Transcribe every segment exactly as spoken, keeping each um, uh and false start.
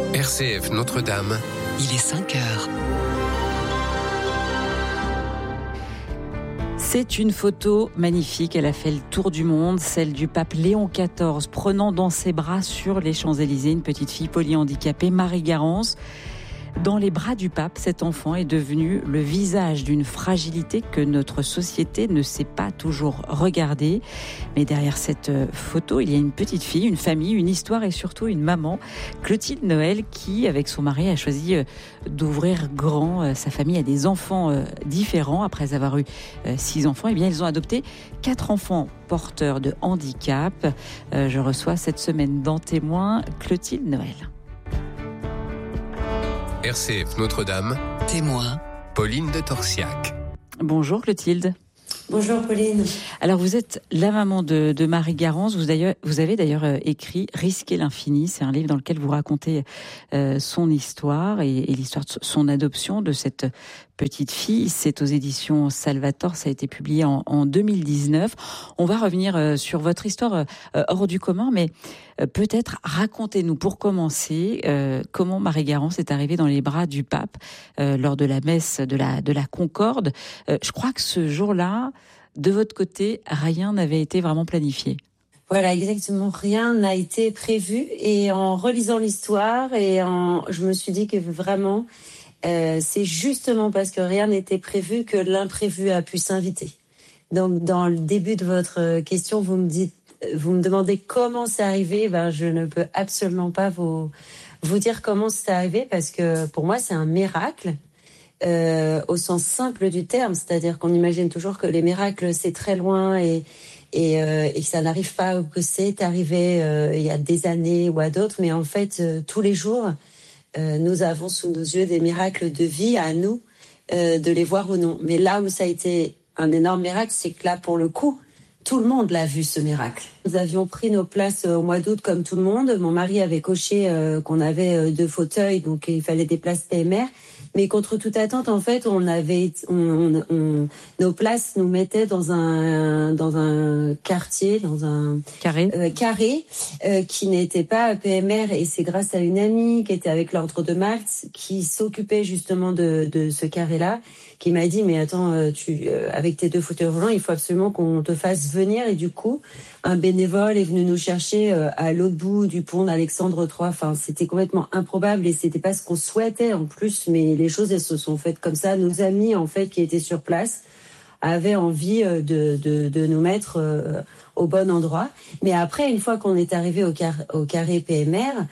R C F Notre-Dame. Il est cinq heures. C'est une photo magnifique, elle a fait le tour du monde, celle du pape Léon quatorze prenant dans ses bras sur les Champs-Élysées une petite fille polyhandicapée, Marie Garance. Dans les bras du pape, cet enfant est devenu le visage d'une fragilité que notre société ne sait pas toujours regarder. Mais derrière cette photo, il y a une petite fille, une famille, une histoire et surtout une maman, Clotilde Noël, qui, avec son mari, a choisi d'ouvrir grand. Sa famille a des enfants différents. Après avoir eu six enfants, eh bien, ils ont adopté quatre enfants porteurs de handicap. Je reçois cette semaine dans Témoin Clotilde Noël. R C F Notre-Dame. Témoin. Pauline de Torsiac. Bonjour Clotilde. Bonjour Pauline. Alors vous êtes la maman de, de Marie Garance. Vous, vous avez d'ailleurs écrit Risquer l'infini. C'est un livre dans lequel vous racontez euh, son histoire et, et l'histoire de son adoption de cette petite fille. C'est aux éditions Salvator. Ça a été publié en, en deux mille dix-neuf. On va revenir euh, sur votre histoire euh, hors du commun, mais euh, peut-être racontez-nous pour commencer euh, comment Marie Garance est arrivée dans les bras du pape euh, lors de la messe de la, de la Concorde. Euh, je crois que ce jour-là, de votre côté, rien n'avait été vraiment planifié. Voilà, exactement. Rien n'a été prévu. Et en relisant l'histoire, et en, je me suis dit que vraiment, euh, c'est justement parce que rien n'était prévu que l'imprévu a pu s'inviter. Donc, dans le début de votre question, vous me dites, vous me demandez comment c'est arrivé. Ben, je ne peux absolument pas vous vous dire comment c'est arrivé parce que pour moi, c'est un miracle. Euh, au sens simple du terme, c'est-à-dire qu'on imagine toujours que les miracles c'est très loin et et, euh, et que ça n'arrive pas ou que c'est arrivé euh, il y a des années ou à d'autres, mais en fait euh, tous les jours euh, nous avons sous nos yeux des miracles de vie à nous euh, de les voir ou non. Mais là où ça a été un énorme miracle, c'est que là pour le coup tout le monde l'a vu ce miracle. Nous avions pris nos places au mois d'août comme tout le monde. Mon mari avait coché euh, qu'on avait euh, deux fauteuils, donc il fallait des places P M R. Mais contre toute attente, en fait, on avait, on, on, on, nos places nous mettaient dans un, dans un quartier, dans un carré, euh, carré euh, qui n'était pas P M R. Et c'est grâce à une amie qui était avec l'Ordre de Malte, qui s'occupait justement de, de ce carré-là, qui m'a dit, mais attends, tu, euh, avec tes deux fauteuils roulants, il faut absolument qu'on te fasse venir. Et du coup, un bénévole est venu nous chercher euh, à l'autre bout du pont d'Alexandre trois. Enfin, c'était complètement improbable et c'était pas ce qu'on souhaitait en plus, mais les choses, elles se sont faites comme ça. Nos amis, en fait, qui étaient sur place, avaient envie euh, de, de, de nous mettre euh, au bon endroit. Mais après, une fois qu'on est arrivé au, car, au carré P M R,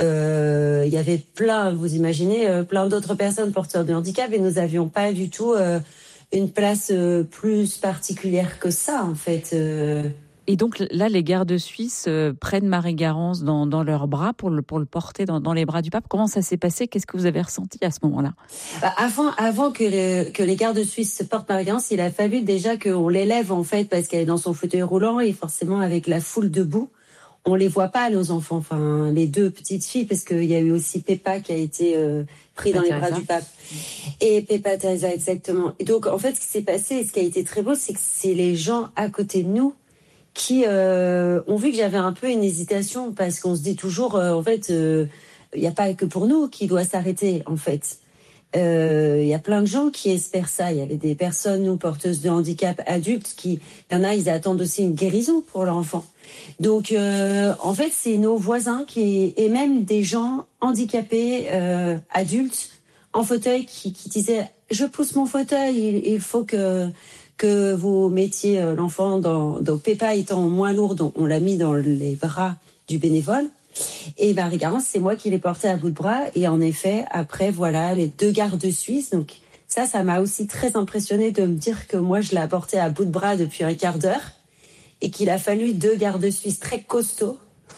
Euh, il y avait plein, vous imaginez, euh, plein d'autres personnes porteurs de handicap et nous avions pas du tout euh, une place euh, plus particulière que ça, en fait. Euh. Et donc là, les gardes suisses euh, prennent Marie Garance dans, dans leurs bras pour le, pour le porter dans, dans les bras du pape. Comment ça s'est passé ? Qu'est-ce que vous avez ressenti à ce moment-là ? Bah, avant, avant que, le, que les gardes suisses se portent Marie Garance, il a fallu déjà qu'on l'élève, en fait, parce qu'elle est dans son fauteuil roulant et forcément avec la foule debout. On les voit pas, nos enfants, enfin les deux petites filles, parce qu'il y a eu aussi Peppa qui a été euh, pris dans les bras du pape. Et Peppa Teresa, exactement. Et donc, en fait, ce qui s'est passé, et ce qui a été très beau, c'est que c'est les gens à côté de nous qui euh, ont vu que j'avais un peu une hésitation, parce qu'on se dit toujours, euh, en fait, il euh, n'y a pas que pour nous qui doit s'arrêter, en fait. Il euh, y a plein de gens qui espèrent ça. Il y avait des personnes, nous, porteuses de handicap adultes, qui, il y en a, ils attendent aussi une guérison pour leur enfant. Donc, euh, en fait, c'est nos voisins qui, et même des gens handicapés, euh, adultes, en fauteuil, qui, qui disaient « Je pousse mon fauteuil, il, il faut que, que vous mettiez l'enfant dans… » Donc, Peppa étant moins lourde, on l'a mis dans les bras du bénévole. Et Marie Garance, c'est moi qui l'ai portée à bout de bras. Et en effet, après, voilà, les deux gardes suisses. Donc, ça, ça m'a aussi très impressionnée de me dire que moi, je l'ai portée à bout de bras depuis un quart d'heure. Et qu'il a fallu deux gardes suisses très costauds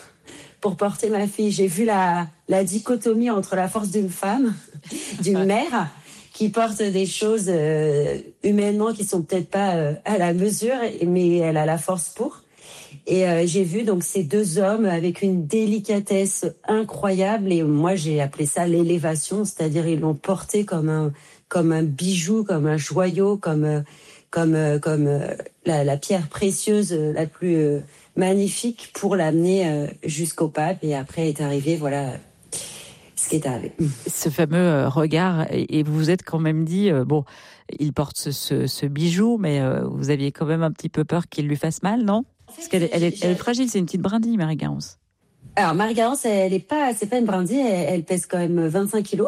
pour porter ma fille. J'ai vu la, la dichotomie entre la force d'une femme, d'une mère, qui porte des choses euh, humainement qui sont peut-être pas euh, à la mesure, mais elle a la force pour. Et euh, j'ai vu donc ces deux hommes avec une délicatesse incroyable. Et moi, j'ai appelé ça l'élévation, c'est-à-dire ils l'ont porté comme un, comme un bijou, comme un joyau, comme... Euh, comme euh, comme euh, la, la pierre précieuse euh, la plus euh, magnifique pour l'amener euh, jusqu'au pape. Et après est arrivé, voilà, ce qui est arrivé. Ce fameux regard, et vous vous êtes quand même dit, euh, bon, il porte ce, ce, ce bijou, mais euh, vous aviez quand même un petit peu peur qu'il lui fasse mal, non? Parce qu'elle elle est, elle est fragile, c'est une petite brindille, Marie-Garance. Alors, Marie-Garance, elle est pas, c'est pas une brindille, elle, elle pèse quand même vingt-cinq kilos.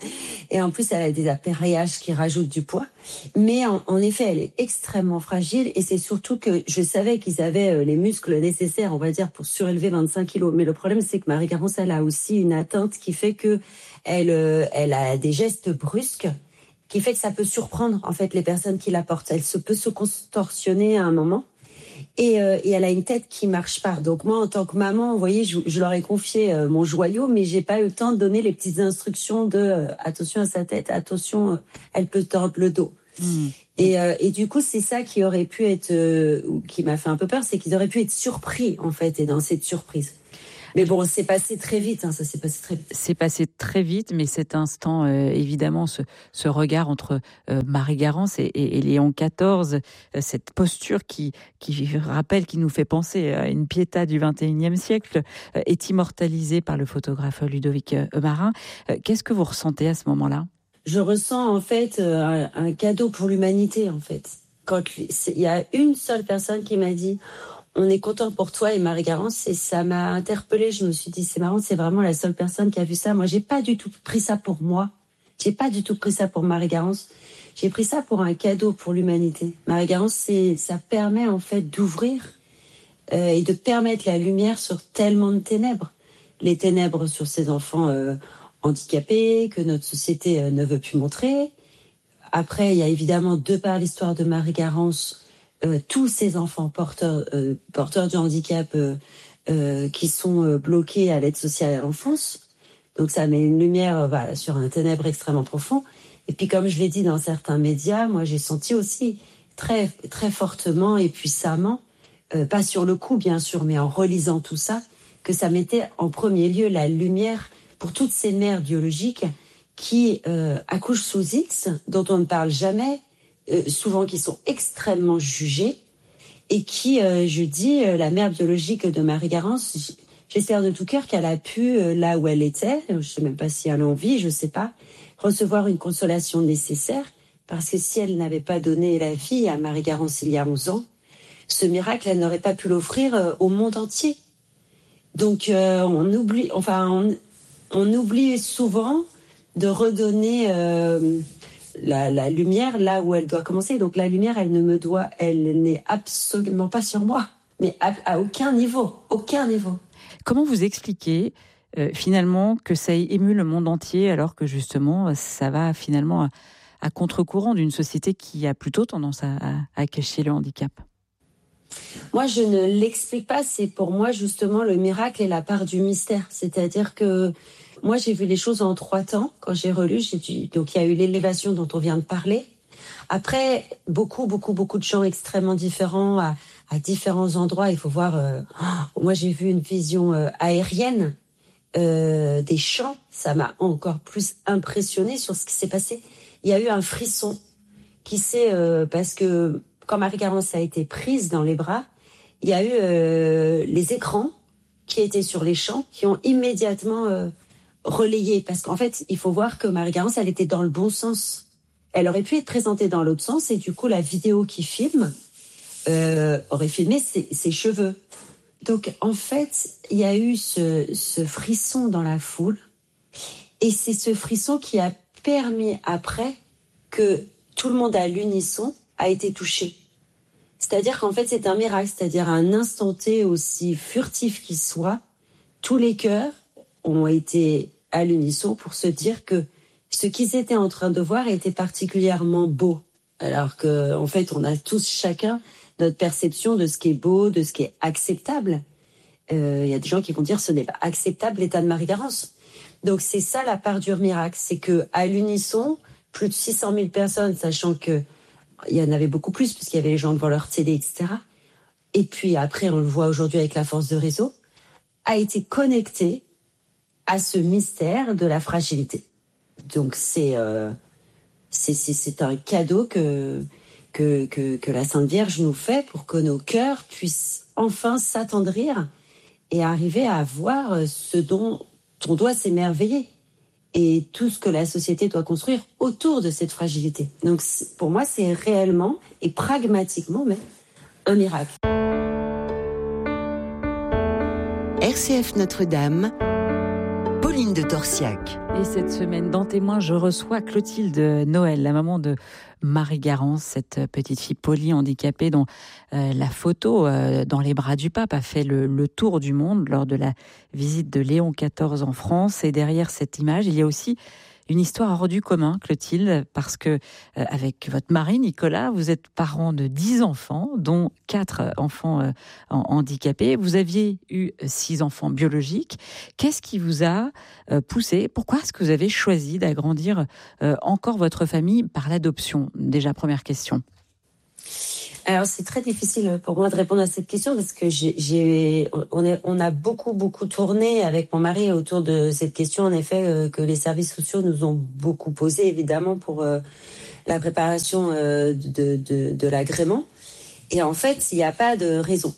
Et en plus, elle a des appareillages qui rajoutent du poids. Mais en, en effet, elle est extrêmement fragile. Et c'est surtout que je savais qu'ils avaient les muscles nécessaires, on va dire, pour surélever vingt-cinq kilos. Mais le problème, c'est que Marie-Garance, elle a aussi une atteinte qui fait que elle, elle a des gestes brusques, qui fait que ça peut surprendre, en fait, les personnes qui la portent. Elle se peut se contorsionner à un moment. Et, euh, et elle a une tête qui marche pas. Donc moi, en tant que maman, vous voyez, je, je leur ai confié euh, mon joyau, mais j'ai pas eu le temps de donner les petites instructions de euh, attention à sa tête, attention, euh, elle peut tordre le dos. Mmh. Et, euh, et du coup, c'est ça qui aurait pu être, euh, qui m'a fait un peu peur, c'est qu'ils auraient pu être surpris en fait, et dans cette surprise. Mais bon, c'est passé très vite, hein, ça s'est passé très vite. C'est passé très vite, mais cet instant, euh, évidemment, ce, ce regard entre euh, Marie-Garance et, et, et Léon quatorze, euh, cette posture qui, qui rappelle, qui nous fait penser à une Pietà du vingt et unième siècle, euh, est immortalisée par le photographe Ludovic euh, Marin. Euh, qu'est-ce que vous ressentez à ce moment-là? Je ressens en fait euh, un, un cadeau pour l'humanité, en fait. Quand il y a une seule personne qui m'a dit on est content pour toi et Marie-Garance, et ça m'a interpellée. Je me suis dit, c'est marrant, c'est vraiment la seule personne qui a vu ça. Moi, j'ai pas du tout pris ça pour moi. J'ai pas du tout pris ça pour Marie-Garance. J'ai pris ça pour un cadeau pour l'humanité. Marie-Garance, c'est, ça permet en fait d'ouvrir euh, et de permettre la lumière sur tellement de ténèbres. Les ténèbres sur ces enfants euh, handicapés que notre société euh, ne veut plus montrer. Après, il y a évidemment, de par l'histoire de Marie-Garance, Euh, tous ces enfants porteurs, euh, porteurs du handicap euh, euh, qui sont euh, bloqués à l'aide sociale à l'enfance. Donc ça met une lumière euh, voilà, sur un ténèbre extrêmement profond. Et puis comme je l'ai dit dans certains médias, moi j'ai senti aussi très, très fortement et puissamment, euh, pas sur le coup bien sûr, mais en relisant tout ça, que ça mettait en premier lieu la lumière pour toutes ces mères biologiques qui euh, accouchent sous X, dont on ne parle jamais, Euh, souvent qui sont extrêmement jugés et qui, euh, je dis, euh, la mère biologique de Marie-Garance, j'espère de tout cœur qu'elle a pu, euh, là où elle était, je ne sais même pas si elle en vit, je ne sais pas, recevoir une consolation nécessaire, parce que si elle n'avait pas donné la vie à Marie-Garance il y a onze ans, ce miracle, elle n'aurait pas pu l'offrir euh, au monde entier. Donc, euh, on oublie, enfin, on, on oublie souvent de redonner... Euh, La, la lumière là où elle doit commencer. Donc la lumière, elle ne me doit, elle n'est absolument pas sur moi, mais à, à aucun niveau, aucun niveau. Comment vous expliquez euh, finalement que ça ait ému le monde entier alors que justement ça va finalement à, à contre-courant d'une société qui a plutôt tendance à, à, à cacher le handicap? Moi, je ne l'explique pas. C'est pour moi justement le miracle et la part du mystère. C'est-à-dire que moi, j'ai vu les choses en trois temps. Quand j'ai relu, j'ai dû... donc il y a eu l'élévation dont on vient de parler. Après, beaucoup, beaucoup, beaucoup de chants extrêmement différents à, à différents endroits. Il faut voir. Euh... Oh, moi, j'ai vu une vision euh, aérienne euh, des chants. Ça m'a encore plus impressionnée sur ce qui s'est passé. Il y a eu un frisson qui s'est euh, parce que quand Marie-Garance a été prise dans les bras, il y a eu euh, les écrans qui étaient sur les chants qui ont immédiatement euh, relayé. Parce qu'en fait, il faut voir que Marie-Garance, elle était dans le bon sens. Elle aurait pu être présentée dans l'autre sens et du coup, la vidéo qui filme euh, aurait filmé ses, ses cheveux. Donc, en fait, il y a eu ce, ce frisson dans la foule et c'est ce frisson qui a permis après que tout le monde à l'unisson a été touché. C'est-à-dire qu'en fait, c'est un miracle. C'est-à-dire à un instant T, aussi furtif qu'il soit, tous les cœurs ont été à l'unisson pour se dire que ce qu'ils étaient en train de voir était particulièrement beau. Alors que, en fait, on a tous chacun notre perception de ce qui est beau, de ce qui est acceptable. Il euh, y a des gens qui vont dire ce n'est pas acceptable l'état de Marie-Garance. Donc c'est ça la part du miracle, c'est que à l'unisson, plus de six cent mille personnes, sachant que il y en avait beaucoup plus puisqu'il y avait les gens devant leur télé, et cetera. Et puis après, on le voit aujourd'hui avec la force de réseau, a été connecté à ce mystère de la fragilité. Donc c'est euh, c'est, c'est, c'est un cadeau que, que, que, que la Sainte Vierge nous fait pour que nos cœurs puissent enfin s'attendrir et arriver à voir ce dont on doit s'émerveiller. et tout ce que la société doit construire autour de cette fragilité. Donc pour moi, c'est réellement et pragmatiquement même un miracle. R C F Notre-Dame, Pauline de Torsiac. Et cette semaine, dans Témoins, je reçois Clotilde Noël, la maman de Marie Garance, cette petite fille polyhandicapée dont euh, la photo euh, dans les bras du pape a fait le, le tour du monde lors de la visite de Léon quatorze en France. Et derrière cette image, il y a aussi une histoire hors du commun, Clotilde, parce que euh, avec votre mari, Nicolas, vous êtes parent de dix enfants, dont quatre enfants euh, handicapés. Vous aviez eu six enfants biologiques. Qu'est-ce qui vous a euh, poussé ? Pourquoi est-ce que vous avez choisi d'agrandir euh, encore votre famille par l'adoption ? Déjà, première question. Alors, c'est très difficile pour moi de répondre à cette question parce que j'ai, j'ai, on, est, on a beaucoup, beaucoup tourné avec mon mari autour de cette question, en effet, euh, que les services sociaux nous ont beaucoup posé, évidemment, pour euh, la préparation euh, de, de, de l'agrément. Et en fait, il n'y a pas de raison.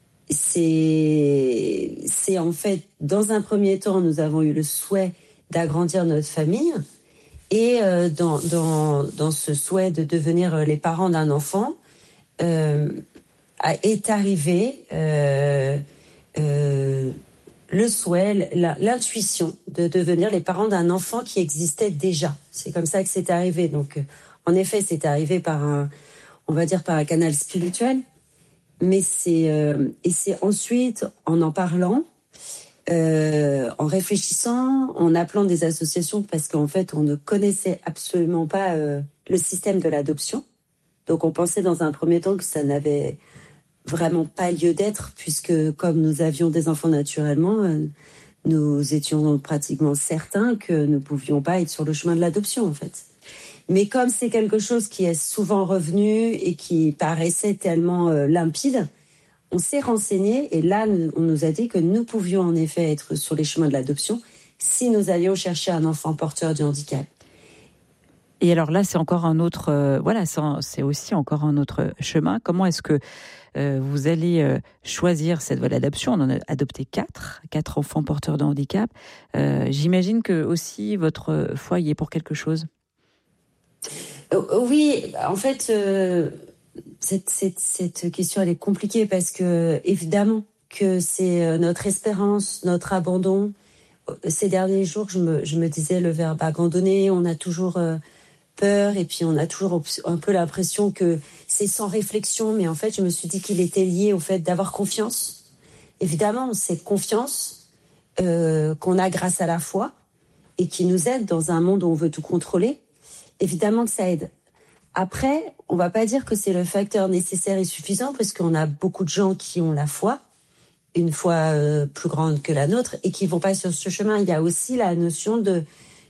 C'est, c'est en fait, dans un premier temps, nous avons eu le souhait d'agrandir notre famille. Et euh, dans, dans, dans ce souhait de devenir les parents d'un enfant, Euh, est arrivé euh, euh, le souhait, la, l'intuition de devenir les parents d'un enfant qui existait déjà. C'est comme ça que c'est arrivé. Donc, euh, en effet, c'est arrivé par un, on va dire par un canal spirituel, mais c'est euh, et c'est ensuite en en parlant, euh, en réfléchissant, en appelant des associations, parce qu'en fait, on ne connaissait absolument pas euh, le système de l'adoption. Donc on pensait dans un premier temps que ça n'avait vraiment pas lieu d'être, puisque comme nous avions des enfants naturellement, euh, nous étions pratiquement certains que nous ne pouvions pas être sur le chemin de l'adoption en fait. Mais comme c'est quelque chose qui est souvent revenu et qui paraissait tellement euh, limpide, on s'est renseigné et là on nous a dit que nous pouvions en effet être sur les chemins de l'adoption si nous allions chercher un enfant porteur de handicap. Et alors là, c'est encore un autre, euh, voilà, c'est aussi encore un autre chemin. Comment est-ce que euh, vous allez euh, choisir cette voie d'adoption ? On en a adopté quatre, quatre enfants porteurs de handicap. Euh, j'imagine que aussi votre foi y est pour quelque chose. Oui, en fait, euh, cette, cette, cette question elle est compliquée parce que évidemment que c'est notre espérance, notre abandon. Ces derniers jours, je me, je me disais le verbe abandonner. On a toujours euh, peur et puis on a toujours un peu l'impression que c'est sans réflexion, mais en fait je me suis dit qu'il était lié au fait d'avoir confiance. Évidemment, c'est confiance euh, qu'on a grâce à la foi et qui nous aide dans un monde où on veut tout contrôler. Évidemment que ça aide. Après, on va pas dire que c'est le facteur nécessaire et suffisant parce qu'on a beaucoup de gens qui ont la foi, une foi euh, plus grande que la nôtre et qui vont pas sur ce chemin. Il y a aussi la notion de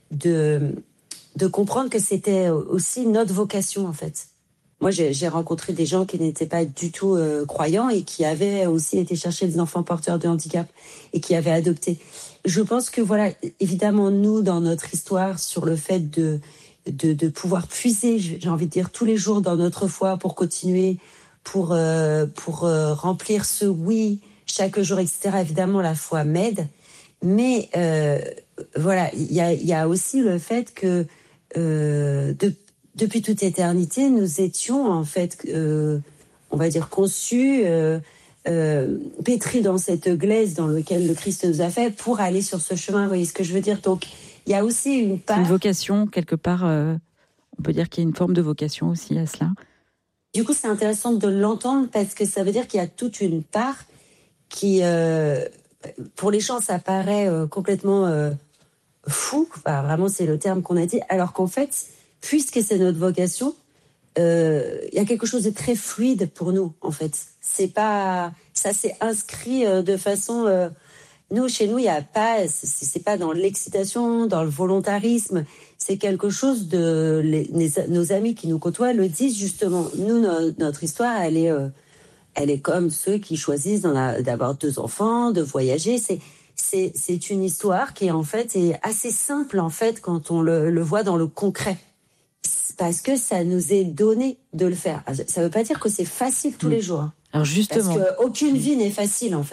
de de comprendre que c'était aussi notre vocation, en fait. Moi, j'ai, j'ai rencontré des gens qui n'étaient pas du tout euh, croyants et qui avaient aussi été chercher des enfants porteurs de handicap et qui avaient adopté. Je pense que, voilà, évidemment, nous, dans notre histoire, sur le fait de, de, de pouvoir puiser, j'ai envie de dire, tous les jours dans notre foi pour continuer, pour, euh, pour euh, remplir ce oui chaque jour, et cetera. Évidemment, la foi m'aide. Mais, euh, voilà, il y a, y a aussi le fait que Euh, de, depuis toute éternité, nous étions en fait, euh, on va dire, conçus, euh, euh, pétris dans cette glaise dans laquelle le Christ nous a fait pour aller sur ce chemin. Vous voyez ce que je veux dire ? Donc, il y a aussi une part... Une vocation, quelque part, euh, on peut dire qu'il y a une forme de vocation aussi à cela. Du coup, c'est intéressant de l'entendre parce que ça veut dire qu'il y a toute une part qui, euh, pour les gens, ça paraît euh, complètement... Euh, fou, enfin, vraiment c'est le terme qu'on a dit, alors qu'en fait, puisque c'est notre vocation, il euh, y a quelque chose de très fluide pour nous, en fait. C'est pas, ça s'est inscrit euh, de façon, euh, nous, chez nous, il y a pas, c'est, c'est pas dans l'excitation, dans le volontarisme, c'est quelque chose de, les, les, nos amis qui nous côtoient le disent justement. Nous, no, notre histoire, elle est, euh, elle est comme ceux qui choisissent d'en a, d'avoir deux enfants, de voyager, c'est C'est, c'est une histoire qui, en fait, est assez simple, en fait, quand on le, le voit dans le concret. Parce que ça nous est donné de le faire. Ça ne veut pas dire que c'est facile tous mmh. les jours. Alors justement... Parce qu'aucune vie n'est facile, en fait.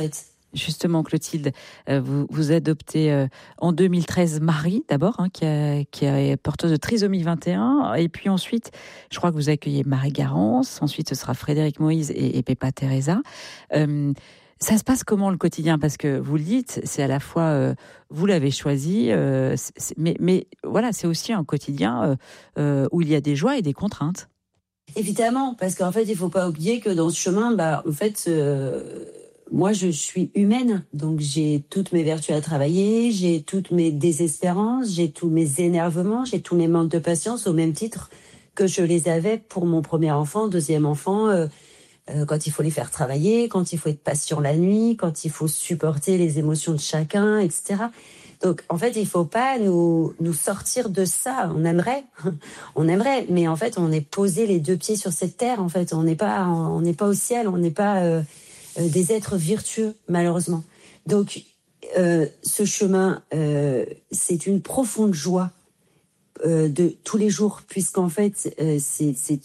Justement, Clotilde, euh, vous, vous adoptez euh, en deux mille treize Marie, d'abord, hein, qui, a, qui est porteuse de trisomie vingt et un. Et puis ensuite, je crois que vous accueillez Marie Garance. Ensuite, ce sera Frédéric Moïse et, et Pépa Teresa. Euh, ça se passe comment le quotidien? Parce que vous le dites, c'est à la fois, euh, vous l'avez choisi, euh, c'est, mais, mais voilà, c'est aussi un quotidien euh, euh, où il y a des joies et des contraintes. Évidemment, parce qu'en fait, il faut pas oublier que dans ce chemin, bah, en fait, euh, moi, je suis humaine, donc j'ai toutes mes vertus à travailler, j'ai toutes mes désespérances, j'ai tous mes énervements, j'ai tous mes manques de patience, au même titre que je les avais pour mon premier enfant, deuxième enfant, euh, euh, quand il faut les faire travailler, quand il faut être patient la nuit, quand il faut supporter les émotions de chacun, et cetera. Donc, en fait, il faut pas nous, nous sortir de ça. On aimerait, on aimerait, mais en fait, on est posé les deux pieds sur cette terre. En fait, on n'est pas, on n'est pas au ciel, on n'est pas euh, euh, des êtres vertueux, malheureusement. Donc, euh, ce chemin, euh, c'est une profonde joie euh, de tous les jours, puisqu'en fait, euh, c'est, c'est